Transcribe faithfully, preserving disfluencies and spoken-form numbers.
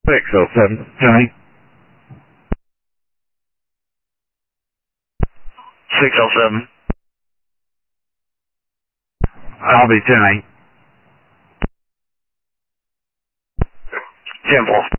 six oh seven, Johnny. six oh seven. I'll be Johnny. ten four.